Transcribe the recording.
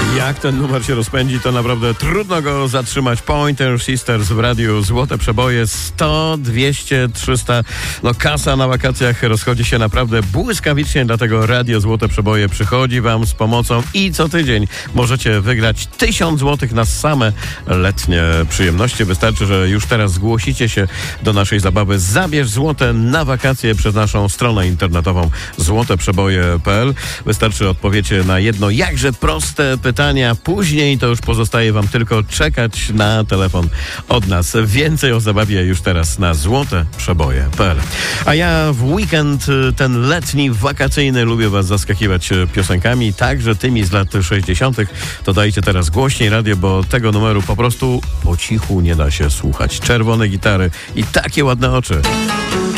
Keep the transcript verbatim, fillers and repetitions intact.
Jak ten numer się rozpędzi, to naprawdę trudno go zatrzymać. Pointer Sisters w radiu, złote przeboje sto, dwieście, trzysta. No kasa na wakacjach rozchodzi się naprawdę błyskawicznie, dlatego radio Złote Przeboje przychodzi wam z pomocą i co tydzień możecie wygrać tysiąc złotych na same letnie przyjemności. Wystarczy, że już teraz zgłosicie się do naszej zabawy Zabierz złote na wakacje przez naszą stronę internetową złote przeboje kropka p l. Wystarczy odpowiecie na jedno jakże proste pytania. Później to już pozostaje wam tylko czekać na telefon od nas. Więcej o zabawie już teraz na złote przeboje kropka p l. A ja w weekend ten letni, wakacyjny lubię was zaskakiwać piosenkami, także tymi z lat sześćdziesiątych. To dajcie teraz głośniej radio, bo tego numeru po prostu po cichu nie da się słuchać. Czerwone gitary i takie ładne oczy.